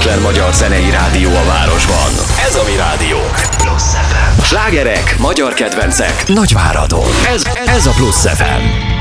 egyetlen magyar zenei rádió a városban. Ez a mi rádiónk. Plusz FM. Slágerek, magyar kedvencek, Nagyváradon. Ez a Plusz FM.